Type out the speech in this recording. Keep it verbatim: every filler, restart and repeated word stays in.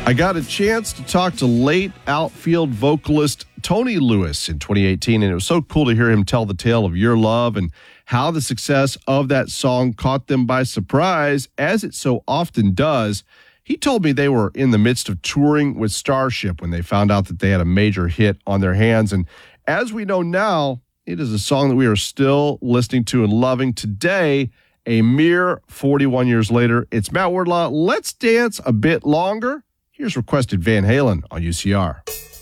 I got a chance to talk to late outfield vocalist Tony Lewis in twenty eighteen, and it was so cool to hear him tell the tale of Your Love and how the success of that song caught them by surprise, as it so often does. He told me they were in the midst of touring with Starship when they found out that they had a major hit on their hands, and as we know now, it is a song that we are still listening to and loving today, a mere forty-one years later. It's Matt Wardlaw. Let's dance a bit longer. Here's requested Van Halen on U C R.